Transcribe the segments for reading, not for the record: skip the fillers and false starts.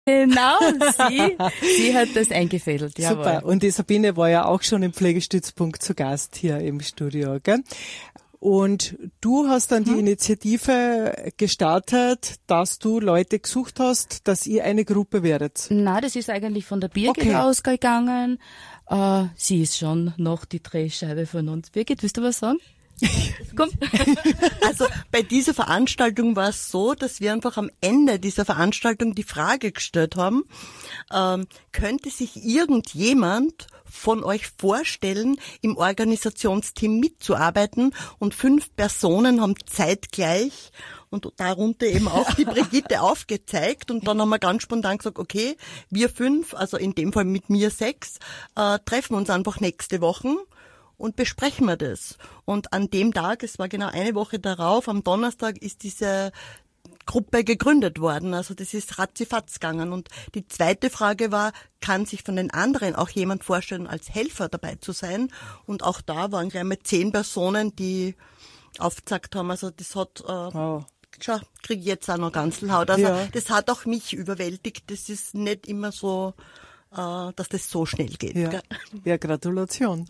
Genau, sie hat das eingefädelt. Jawohl. Super. Und die Sabine war ja auch schon im Pflegestützpunkt zu Gast hier im Studio, gell? Und du hast dann die Initiative gestartet, dass du Leute gesucht hast, dass ihr eine Gruppe werdet. Na, das ist eigentlich von der Birgit ausgegangen. Sie ist schon noch die Drehscheibe von uns. Birgit, willst du was sagen? Komm. Also bei dieser Veranstaltung war es so, dass wir einfach am Ende dieser Veranstaltung die Frage gestellt haben, könnte sich irgendjemand von euch vorstellen, im Organisationsteam mitzuarbeiten, und 5 Personen haben zeitgleich und darunter eben auch die Brigitte aufgezeigt, und dann haben wir ganz spontan gesagt, okay, wir 5, also in dem Fall mit mir 6, treffen uns einfach nächste Woche und besprechen wir das. Und an dem Tag, es war genau eine Woche darauf, am Donnerstag ist diese Gruppe gegründet worden. Also das ist ratzifatz gegangen. Und die zweite Frage war, kann sich von den anderen auch jemand vorstellen, als Helfer dabei zu sein? Und auch da waren gleich mal 10 Personen, die aufgezeigt haben. Also das hat, schau, kriege ich jetzt auch noch Ganzelhaut. Also das hat auch mich überwältigt. Das ist nicht immer so, dass das so schnell geht. Ja, Gratulation.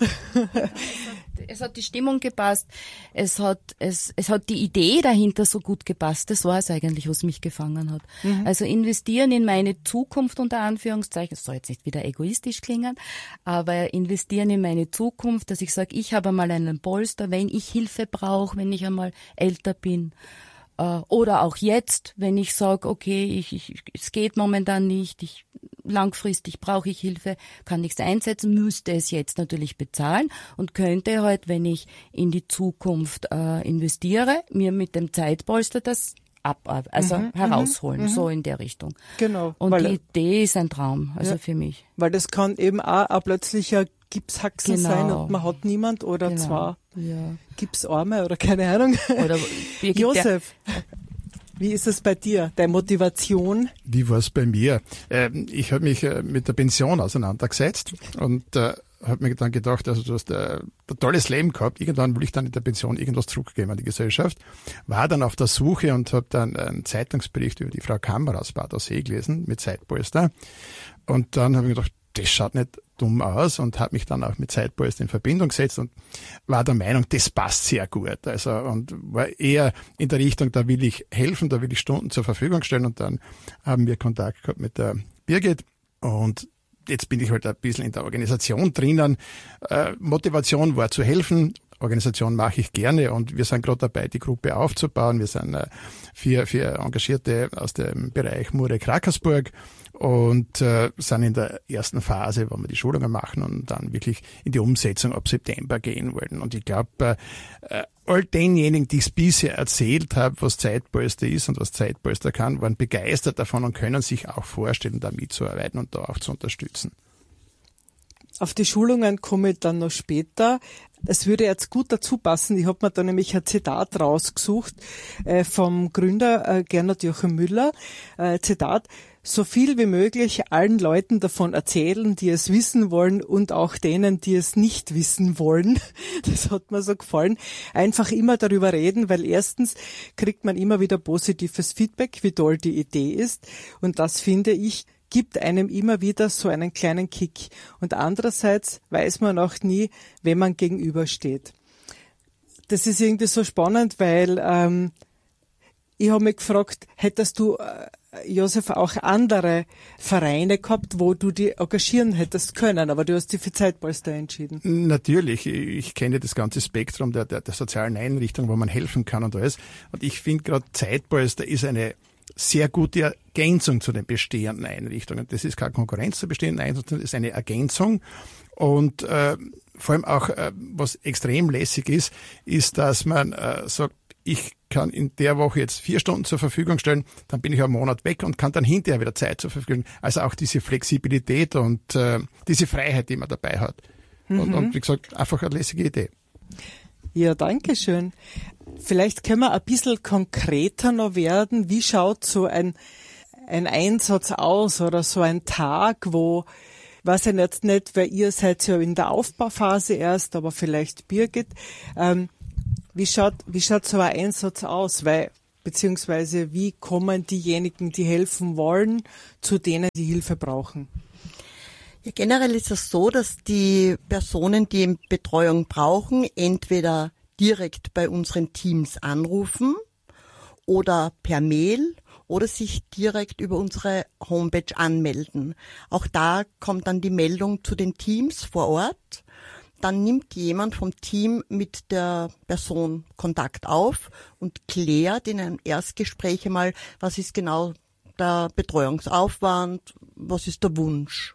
Es hat die Stimmung gepasst, es hat die Idee dahinter so gut gepasst. Das war es eigentlich, was mich gefangen hat. Also investieren in meine Zukunft, unter Anführungszeichen, das soll jetzt nicht wieder egoistisch klingen, aber investieren in meine Zukunft, dass ich sage, ich habe einmal einen Polster, wenn ich Hilfe brauche, wenn ich einmal älter bin. Oder auch jetzt, wenn ich sage, okay, es geht momentan nicht, langfristig brauche ich Hilfe, kann ich es einsetzen, müsste es jetzt natürlich bezahlen und könnte halt, wenn ich in die Zukunft investiere, mir mit dem Zeitpolster das herausholen, so in der Richtung. Genau. Und die Idee ist ein Traum, also für mich. Weil das kann eben auch plötzlich ein Gipshaxen sein und man hat niemand oder zwar Gipsarme oder keine Ahnung. Oder Josef, wie ist es bei dir, deine Motivation? Wie war es bei mir? Ich habe mich mit der Pension auseinandergesetzt und habe mir dann gedacht, also du hast ein tolles Leben gehabt, irgendwann will ich dann in der Pension irgendwas zurückgeben an die Gesellschaft. War dann auf der Suche und habe dann einen Zeitungsbericht über die Frau Kammer aus Bad Aussee gelesen mit Zeitpolster. Und dann habe ich gedacht, das schaut nicht dumm aus, und habe mich dann auch mit Zeitpolster in Verbindung gesetzt und war der Meinung, das passt sehr gut. Also, und war eher in der Richtung, da will ich helfen, da will ich Stunden zur Verfügung stellen, und dann haben wir Kontakt gehabt mit der Birgit, und jetzt bin ich halt ein bisschen in der Organisation drinnen. Motivation war zu helfen. Organisation mache ich gerne, und wir sind gerade dabei, die Gruppe aufzubauen. Wir sind 4 Engagierte aus dem Bereich Murek-Rackersburg und sind in der ersten Phase, wo wir die Schulungen machen und dann wirklich in die Umsetzung ab September gehen wollen. Und ich glaube, all denjenigen, die ich bisher erzählt habe, was Zeitpolster ist und was Zeitpolster kann, waren begeistert davon und können sich auch vorstellen, da mitzuarbeiten und da auch zu unterstützen. Auf die Schulungen komme ich dann noch später. Es würde jetzt gut dazu passen, ich habe mir da nämlich ein Zitat rausgesucht vom Gründer Gernot Joachim Müller. Zitat: So viel wie möglich allen Leuten davon erzählen, die es wissen wollen, und auch denen, die es nicht wissen wollen. Das hat mir so gefallen. Einfach immer darüber reden, weil erstens kriegt man immer wieder positives Feedback, wie toll die Idee ist. Und das, finde ich, gibt einem immer wieder so einen kleinen Kick. Und andererseits weiß man auch nie, wem man gegenübersteht. Das ist irgendwie so spannend, weil ich habe mich gefragt, hättest du, Josef, auch andere Vereine gehabt, wo du die engagieren hättest können, aber du hast dich für Zeitpolster entschieden. Natürlich, ich kenne das ganze Spektrum der sozialen Einrichtungen, wo man helfen kann und alles. Und ich finde gerade Zeitpolster ist eine sehr gute Ergänzung zu den bestehenden Einrichtungen. Das ist keine Konkurrenz zu bestehenden Einrichtungen, das ist eine Ergänzung. Und vor allem auch, was extrem lässig ist, dass man sagt, ich kann in der Woche jetzt 4 Stunden zur Verfügung stellen, dann bin ich einen Monat weg und kann dann hinterher wieder Zeit zur Verfügung stellen. Also auch diese Flexibilität und diese Freiheit, die man dabei hat. Und wie gesagt, einfach eine lässige Idee. Ja, danke schön. Vielleicht können wir ein bisschen konkreter noch werden. Wie schaut so ein Einsatz aus oder so ein Tag, wo, weiß ich jetzt nicht, weil ihr seid ja in der Aufbauphase erst, aber vielleicht Birgit, wie schaut so ein Einsatz aus? Weil beziehungsweise wie kommen diejenigen, die helfen wollen, zu denen, die Hilfe brauchen? Ja, generell ist es so, dass die Personen, die Betreuung brauchen, entweder direkt bei unseren Teams anrufen oder per Mail oder sich direkt über unsere Homepage anmelden. Auch da kommt dann die Meldung zu den Teams vor Ort. Dann nimmt jemand vom Team mit der Person Kontakt auf und klärt in einem Erstgespräch einmal, was ist genau der Betreuungsaufwand, was ist der Wunsch.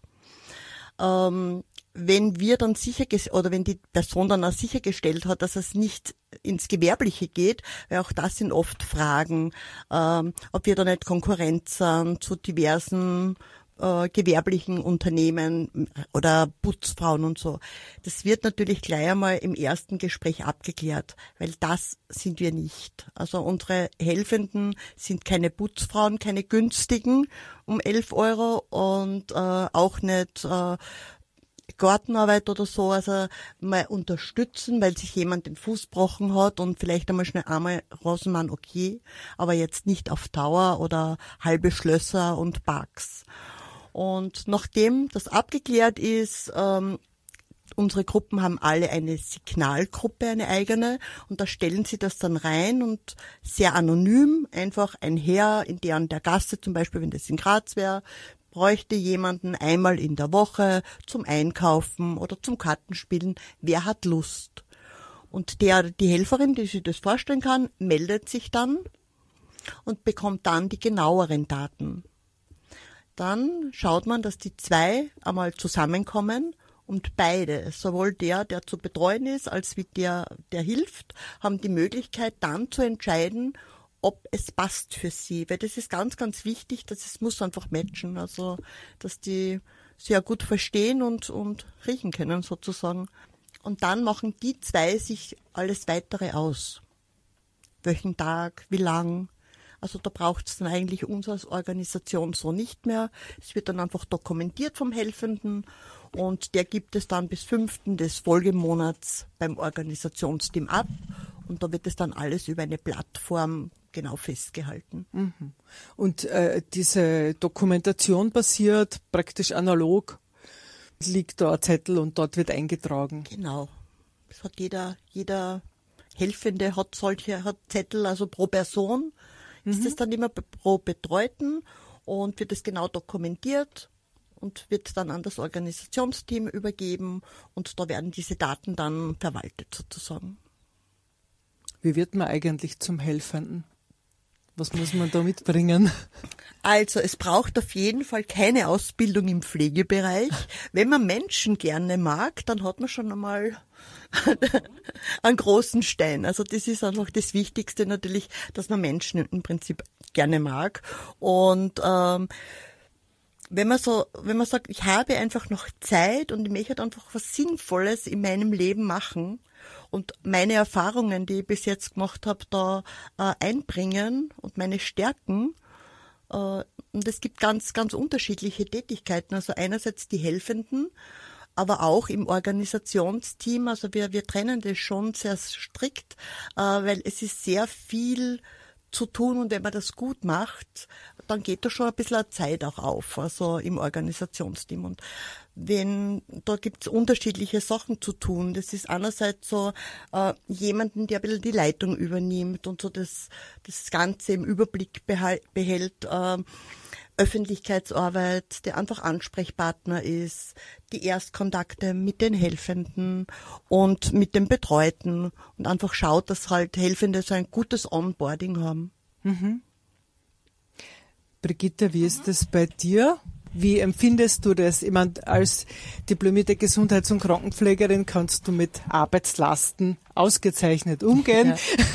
Wenn wir dann wenn die Person dann auch sichergestellt hat, dass es nicht ins Gewerbliche geht, weil auch das sind oft Fragen, ob wir da nicht Konkurrenz sind zu diversen gewerblichen Unternehmen oder Putzfrauen und so. Das wird natürlich gleich einmal im ersten Gespräch abgeklärt, weil das sind wir nicht. Also unsere Helfenden sind keine Putzfrauen, keine günstigen um 11 € und auch nicht Gartenarbeit oder so, also mal unterstützen, weil sich jemand den Fuß gebrochen hat und vielleicht einmal Rosenmann, okay, aber jetzt nicht auf Dauer oder halbe Schlösser und Parks. Und nachdem das abgeklärt ist, unsere Gruppen haben alle eine Signalgruppe, eine eigene, und da stellen sie das dann rein und sehr anonym, einfach ein Herr in der Gasse, zum Beispiel, wenn das in Graz wäre, bräuchte jemanden einmal in der Woche zum Einkaufen oder zum Kartenspielen. Wer hat Lust? Und die Helferin, die sich das vorstellen kann, meldet sich dann und bekommt dann die genaueren Daten. Dann schaut man, dass die zwei einmal zusammenkommen und beide, sowohl der zu betreuen ist, als wie der hilft, haben die Möglichkeit dann zu entscheiden, ob es passt für sie. Weil das ist ganz, ganz wichtig, es muss einfach matchen. Also, dass die sehr gut verstehen und riechen können sozusagen. Und dann machen die zwei sich alles Weitere aus. Welchen Tag, wie lang. Also da braucht es dann eigentlich uns als Organisation so nicht mehr. Es wird dann einfach dokumentiert vom Helfenden und der gibt es dann bis 5. des Folgemonats beim Organisationsteam ab und da wird es dann alles über eine Plattform genau festgehalten. Mhm. Und diese Dokumentation passiert praktisch analog, liegt da ein Zettel und dort wird eingetragen. Genau. Das hat jeder Helfende hat Zettel, also pro Person. Ist es dann immer pro Betreuten und wird es genau dokumentiert und wird dann an das Organisationsteam übergeben und da werden diese Daten dann verwaltet sozusagen. Wie wird man eigentlich zum Helfenden? Was muss man da mitbringen? Also es braucht auf jeden Fall keine Ausbildung im Pflegebereich. Wenn man Menschen gerne mag, dann hat man schon einmal einen großen Stein. Also das ist einfach das Wichtigste natürlich, dass man Menschen im Prinzip gerne mag. Und wenn man sagt, ich habe einfach noch Zeit und ich möchte einfach was Sinnvolles in meinem Leben machen und meine Erfahrungen, die ich bis jetzt gemacht habe, da einbringen und meine Stärken. Und es gibt ganz, ganz unterschiedliche Tätigkeiten. Also einerseits die Helfenden, aber auch im Organisationsteam. Also wir trennen das schon sehr strikt, weil es ist sehr viel zu tun und wenn man das gut macht, dann geht da schon ein bisschen Zeit auch auf, also im Organisationsteam. Und da gibt's unterschiedliche Sachen zu tun. Das ist einerseits so jemanden, der ein bisschen die Leitung übernimmt und so das Ganze im Überblick behält, Öffentlichkeitsarbeit, der einfach Ansprechpartner ist, die Erstkontakte mit den Helfenden und mit den Betreuten und einfach schaut, dass halt Helfende so ein gutes Onboarding haben. Mhm. Brigitte, wie ist das bei dir? Wie empfindest du das? Ich meine, als diplomierte Gesundheits- und Krankenpflegerin kannst du mit Arbeitslasten ausgezeichnet umgehen.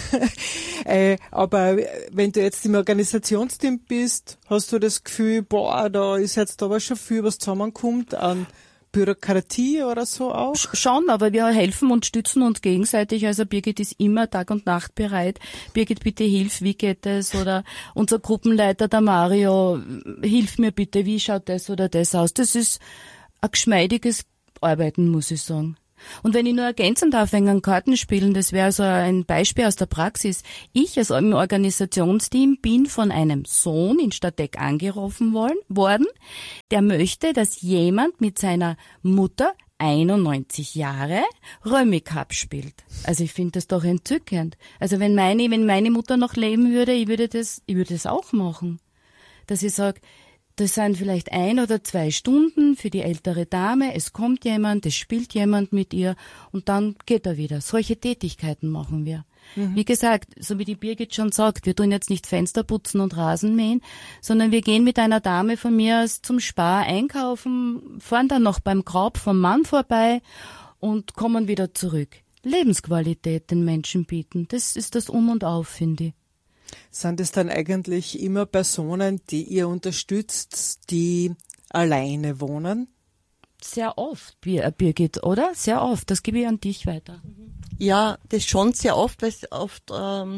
Ja. Aber wenn du jetzt im Organisationsteam bist, hast du das Gefühl, da ist jetzt aber schon viel, was zusammenkommt an Bürokratie oder so auch? Schon, aber wir helfen und stützen uns gegenseitig. Also Birgit ist immer Tag und Nacht bereit. Birgit, bitte hilf, wie geht es? Oder unser Gruppenleiter, der Mario, hilf mir bitte, wie schaut das oder das aus? Das ist ein geschmeidiges Arbeiten, muss ich sagen. Und wenn ich nur ergänzen darf, wegen einem Kartenspielen, das wäre so ein Beispiel aus der Praxis. Ich als im Organisationsteam bin von einem Sohn in Stadteck angerufen worden, der möchte, dass jemand mit seiner Mutter 91 Jahre Römi Cup spielt. Also ich finde das doch entzückend. Also wenn meine Mutter noch leben würde, ich würde das auch machen. Dass ich sage, das sind vielleicht 1 oder 2 Stunden für die ältere Dame, es kommt jemand, es spielt jemand mit ihr und dann geht er wieder. Solche Tätigkeiten machen wir. Wie gesagt, so wie die Birgit schon sagt, wir tun jetzt nicht Fenster putzen und Rasen mähen, sondern wir gehen mit einer Dame von mir aus zum Spar einkaufen, fahren dann noch beim Grab vom Mann vorbei und kommen wieder zurück. Lebensqualität den Menschen bieten, das ist das Um und Auf, finde ich. Sind es dann eigentlich immer Personen, die ihr unterstützt, die alleine wohnen? Sehr oft, Birgit, oder? Sehr oft. Das gebe ich an dich weiter. Ja, das schon sehr oft, weil es oft auch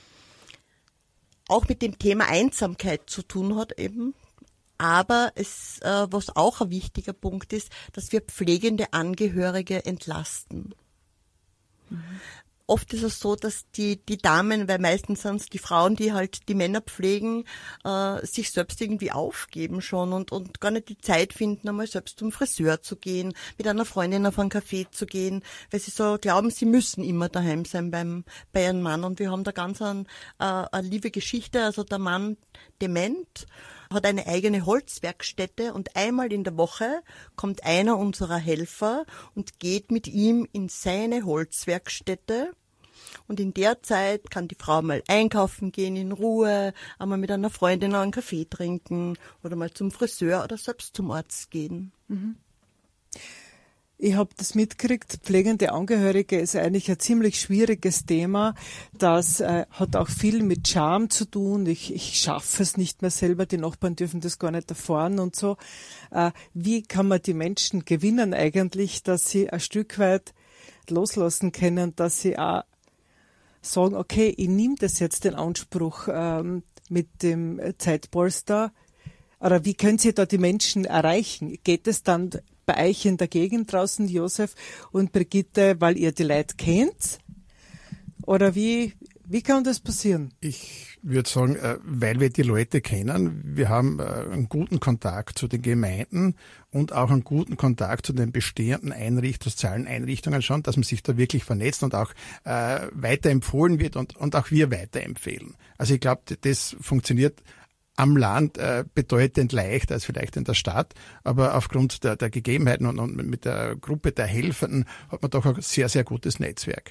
mit dem Thema Einsamkeit zu tun hat eben. Aber was auch ein wichtiger Punkt ist, dass wir pflegende Angehörige entlasten. Oft ist es so, dass die Damen, weil meistens sind es die Frauen, die halt die Männer pflegen, sich selbst irgendwie aufgeben schon und gar nicht die Zeit finden, einmal selbst zum Friseur zu gehen, mit einer Freundin auf einen Café zu gehen, weil sie so glauben, sie müssen immer daheim sein bei ihrem Mann. Und wir haben da ganz eine liebe Geschichte. Also der Mann, dement, hat eine eigene Holzwerkstätte und einmal in der Woche kommt einer unserer Helfer und geht mit ihm in seine Holzwerkstätte. Und in der Zeit kann die Frau mal einkaufen gehen in Ruhe, einmal mit einer Freundin einen Kaffee trinken oder mal zum Friseur oder selbst zum Arzt gehen. Ich habe das mitgekriegt, pflegende Angehörige ist eigentlich ein ziemlich schwieriges Thema. Das hat auch viel mit Scham zu tun. Ich schaffe es nicht mehr selber, die Nachbarn dürfen das gar nicht erfahren und so. Wie kann man die Menschen gewinnen eigentlich, dass sie ein Stück weit loslassen können, dass sie auch sagen, okay, ich nehme das jetzt in Anspruch mit dem Zeitpolster. Oder wie können Sie da die Menschen erreichen? Geht es dann bei euch in der Gegend draußen, Josef und Brigitte, weil ihr die Leute kennt? Oder wie kann das passieren? Ich würde sagen, weil wir die Leute kennen, wir haben einen guten Kontakt zu den Gemeinden und auch einen guten Kontakt zu den bestehenden sozialen Einrichtungen schon, dass man sich da wirklich vernetzt und auch weiterempfohlen wird und auch wir weiterempfehlen. Also ich glaube, das funktioniert am Land bedeutend leichter als vielleicht in der Stadt, aber aufgrund der Gegebenheiten und mit der Gruppe der Helfenden hat man doch ein sehr, sehr gutes Netzwerk.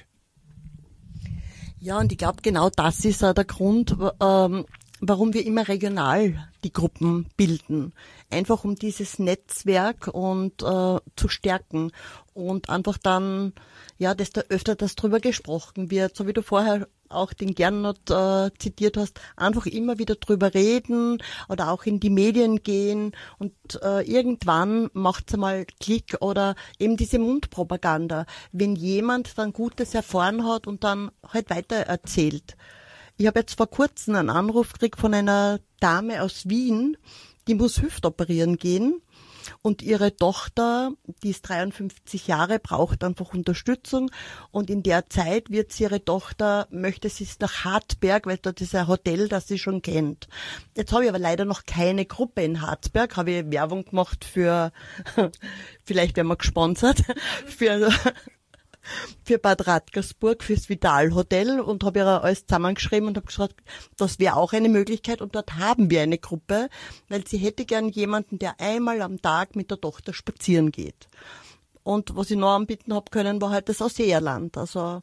Ja, und ich glaube, genau das ist auch der Grund, warum wir immer regional die Gruppen bilden. Einfach um dieses Netzwerk und zu stärken und einfach dann, desto öfter das drüber gesprochen wird, so wie du vorher auch den Gernot zitiert hast, einfach immer wieder drüber reden oder auch in die Medien gehen und irgendwann macht's einmal Klick oder eben diese Mundpropaganda, wenn jemand dann Gutes erfahren hat und dann halt weiter erzählt. Ich habe jetzt vor kurzem einen Anruf gekriegt von einer Dame aus Wien, die muss Hüftoperieren gehen. Und ihre Tochter, die ist 53 Jahre, braucht einfach Unterstützung. Und in der Zeit möchte sie nach Hartberg, weil dort ist ein Hotel, das sie schon kennt. Jetzt habe ich aber leider noch keine Gruppe in Hartberg. Habe ich Werbung gemacht für, vielleicht werden wir gesponsert, für Bad Radkersburg, fürs Vital Hotel und habe ihr alles zusammengeschrieben und habe gesagt, das wäre auch eine Möglichkeit und dort haben wir eine Gruppe, weil sie hätte gern jemanden, der einmal am Tag mit der Tochter spazieren geht. Und was ich noch anbieten habe können, war halt das Ausseerland. Also,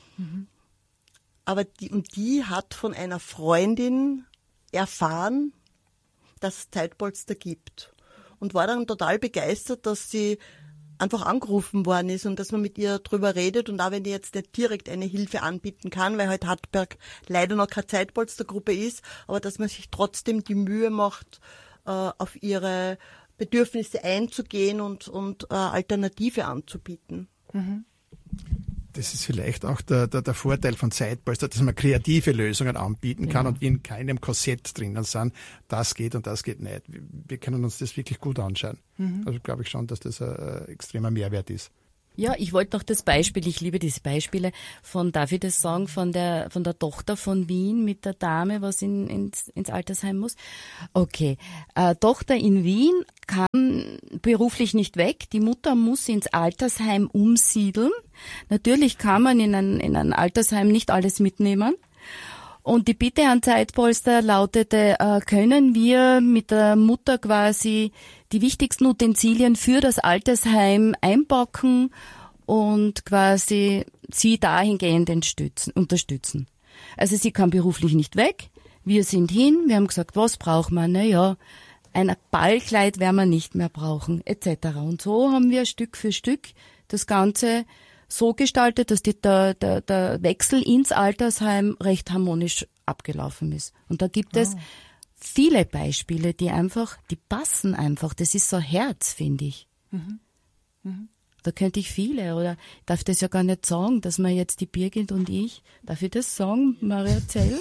aber die hat von einer Freundin erfahren, dass es Zeitpolster gibt und war dann total begeistert, dass sie einfach angerufen worden ist und dass man mit ihr drüber redet und auch wenn die jetzt nicht direkt eine Hilfe anbieten kann, weil halt Hartberg leider noch keine Zeitpolstergruppe ist, aber dass man sich trotzdem die Mühe macht, auf ihre Bedürfnisse einzugehen und Alternative anzubieten. Das ist vielleicht auch der Vorteil von Zeitpolster, dass man kreative Lösungen anbieten kann und wir in keinem Korsett drinnen sind, das geht und das geht nicht. Wir können uns das wirklich gut anschauen. Also glaube ich schon, dass das ein extremer Mehrwert ist. Ja, ich wollte noch das Beispiel, ich liebe diese Beispiele von, darf ich das sagen, von der Tochter von Wien mit der Dame, was ins Altersheim muss. Okay, Tochter in Wien kann beruflich nicht weg, die Mutter muss ins Altersheim umsiedeln. Natürlich kann man in ein Altersheim nicht alles mitnehmen. Und die Bitte an Zeitpolster lautete, können wir mit der Mutter quasi die wichtigsten Utensilien für das Altersheim einpacken und quasi sie dahingehend unterstützen. Also sie kann beruflich nicht weg. Wir sind hin, wir haben gesagt, was braucht man? Naja, ein Ballkleid werden wir nicht mehr brauchen, etc. Und so haben wir Stück für Stück das Ganze so gestaltet, dass der Wechsel ins Altersheim recht harmonisch abgelaufen ist. Und da gibt es viele Beispiele, die passen einfach. Das ist so Herz, finde ich. Mhm. Mhm. Da könnte ich viele, oder ich darf das ja gar nicht sagen, dass wir jetzt die Birgit und ich, darf ich das sagen, Maria Zell?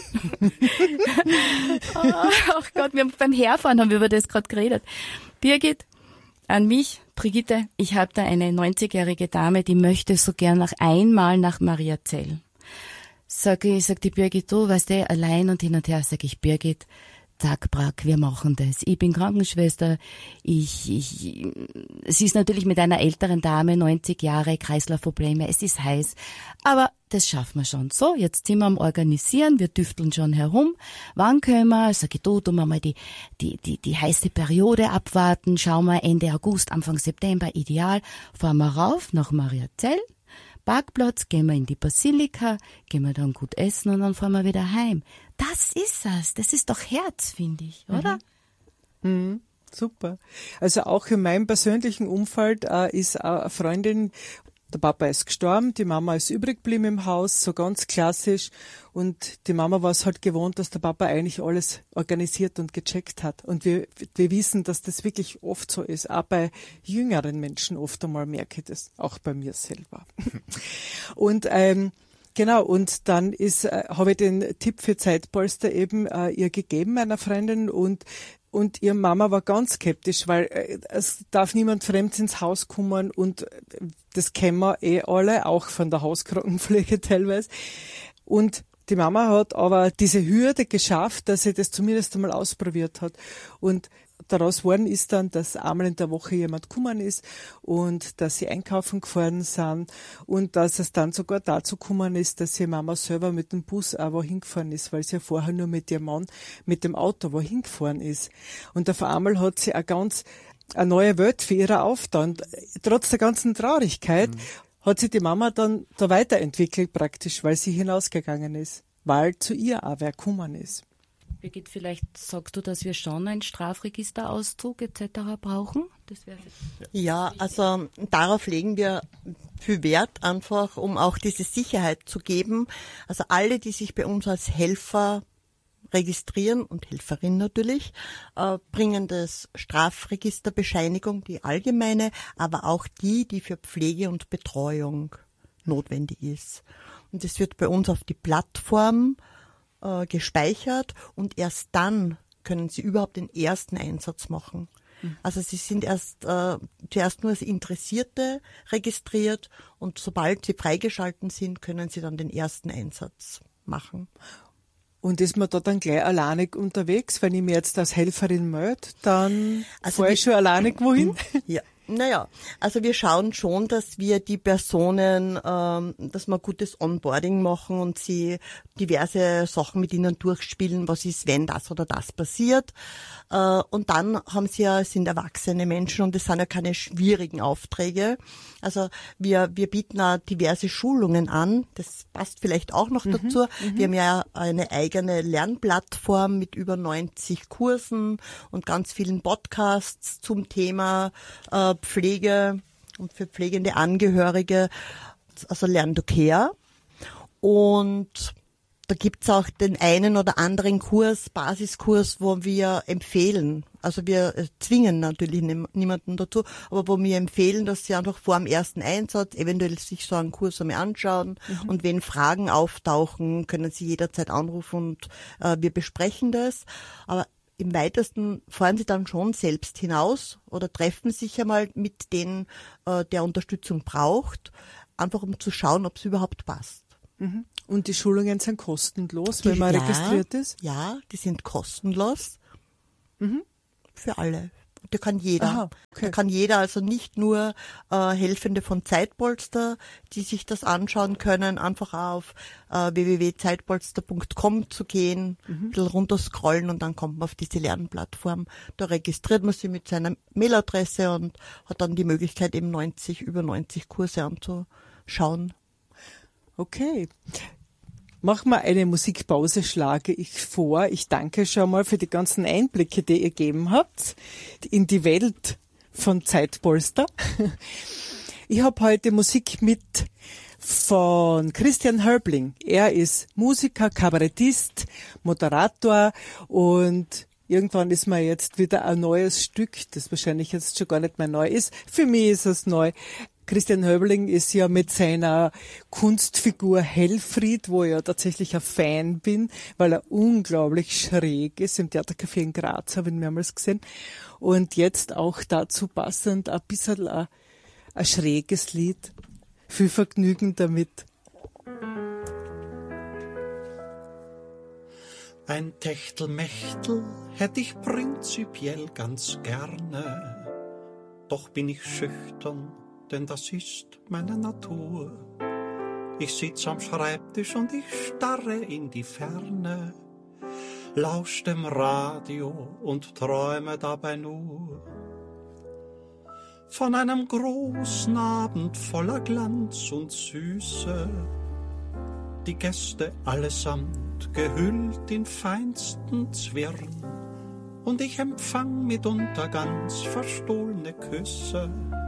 Ach Gott, beim Herfahren haben wir über das gerade geredet. Birgit, an mich, Brigitte, ich habe da eine 90-jährige Dame, die möchte so gern einmal nach Maria Zell. Sag die Birgit, du, weißt du, allein und hin und her, sag ich, Birgit, zack, brack, wir machen das. Ich bin Krankenschwester, sie ist natürlich mit einer älteren Dame, 90 Jahre, Kreislaufprobleme, es ist heiß, aber das schaffen wir schon. So, jetzt sind wir am Organisieren, wir düfteln schon herum. Wann können wir? Sag ich, tun wir mal die heiße Periode abwarten, schauen wir Ende August, Anfang September, ideal. Fahren wir rauf nach Mariazell, Parkplatz, gehen wir in die Basilika, gehen wir dann gut essen und dann fahren wir wieder heim. Das ist es. Das ist doch Herz, finde ich, oder? Mhm. Super. Also auch in meinem persönlichen Umfeld ist eine Freundin, der Papa ist gestorben, die Mama ist übrig geblieben im Haus, so ganz klassisch. Und die Mama war es halt gewohnt, dass der Papa eigentlich alles organisiert und gecheckt hat. Und wir wissen, dass das wirklich oft so ist. Auch bei jüngeren Menschen oft einmal merke ich das, auch bei mir selber. Und genau, und dann habe ich den Tipp für Zeitpolster eben ihr gegeben, meiner Freundin, und ihre Mama war ganz skeptisch, weil es darf niemand Fremdes ins Haus kommen und das kennen wir alle, auch von der Hauskrankenpflege teilweise. Und die Mama hat aber diese Hürde geschafft, dass sie das zumindest einmal ausprobiert hat. Und daraus worden ist dann, dass einmal in der Woche jemand gekommen ist und dass sie einkaufen gefahren sind und dass es dann sogar dazu gekommen ist, dass ihre Mama selber mit dem Bus auch wohin gefahren ist, weil sie ja vorher nur mit ihrem Mann mit dem Auto wohin gefahren ist. Und auf einmal hat sie eine neue Welt für ihre aufgetan. Trotz der ganzen Traurigkeit hat sich die Mama dann da weiterentwickelt praktisch, weil sie hinausgegangen ist, weil zu ihr auch wer gekommen ist. Birgit, vielleicht sagst du, dass wir schon einen Strafregisterauszug etc. brauchen? Das wäre ja, also darauf legen wir viel Wert einfach, um auch diese Sicherheit zu geben. Also alle, die sich bei uns als Helfer registrieren und Helferin natürlich, bringen das Strafregisterbescheinigung, die allgemeine, aber auch die für Pflege und Betreuung notwendig ist. Und es wird bei uns auf die Plattform gespeichert und erst dann können Sie überhaupt den ersten Einsatz machen. Also Sie sind zuerst nur als Interessierte registriert und sobald Sie freigeschalten sind, können Sie dann den ersten Einsatz machen. Und ist man da dann gleich alleinig unterwegs? Wenn ich mir jetzt als Helferin melde, dann fahre ich schon alleinig wohin? Ja. Naja, also wir schauen schon, dass wir die Personen, dass wir gutes Onboarding machen und sie diverse Sachen mit ihnen durchspielen, was ist, wenn das oder das passiert. Und dann sind erwachsene Menschen und es sind ja keine schwierigen Aufträge. Also wir bieten auch diverse Schulungen an. Das passt vielleicht auch noch dazu. Wir haben ja eine eigene Lernplattform mit über 90 Kursen und ganz vielen Podcasts zum Thema Pflege und für pflegende Angehörige, also Learn to Care. Und da gibt's auch den einen oder anderen Kurs, Basiskurs, wo wir empfehlen, also wir zwingen natürlich niemanden dazu, aber wo wir empfehlen, dass sie einfach vor dem ersten Einsatz eventuell sich so einen Kurs einmal anschauen und wenn Fragen auftauchen, können sie jederzeit anrufen und wir besprechen das. Aber im weitesten fahren sie dann schon selbst hinaus oder treffen sich einmal mit denen, der Unterstützung braucht, einfach um zu schauen, ob es überhaupt passt. Und die Schulungen sind kostenlos, wenn man registriert ist? Ja, die sind kostenlos für alle. Da kann jeder. Aha, okay. Da kann jeder, also nicht nur Helfende von Zeitpolster, die sich das anschauen können, einfach auf www.zeitpolster.com zu gehen, ein bisschen runterscrollen und dann kommt man auf diese Lernplattform. Da registriert man sich mit seiner Mailadresse und hat dann die Möglichkeit, eben über 90 Kurse anzuschauen. Okay. Machen wir eine Musikpause, schlage ich vor. Ich danke schon mal für die ganzen Einblicke, die ihr gegeben habt in die Welt von Zeitpolster. Ich habe heute Musik mit von Christian Hörbling. Er ist Musiker, Kabarettist, Moderator und irgendwann ist mir jetzt wieder ein neues Stück, das wahrscheinlich jetzt schon gar nicht mehr neu ist. Für mich ist es neu. Christian Hörbling ist ja mit seiner Kunstfigur Helfried, wo ich ja tatsächlich ein Fan bin, weil er unglaublich schräg ist. Im Theatercafé in Graz habe ich ihn mehrmals gesehen. Und jetzt auch dazu passend ein bisschen ein schräges Lied. Viel Vergnügen damit. Ein Techtelmechtel hätte ich prinzipiell ganz gerne, doch bin ich schüchtern, denn das ist meine Natur. Ich sitz am Schreibtisch und ich starre in die Ferne, lausch dem Radio und träume dabei nur von einem großen Abend voller Glanz und Süße, die Gäste allesamt gehüllt in feinsten Zwirn, und ich empfang mitunter ganz verstohlene Küsse.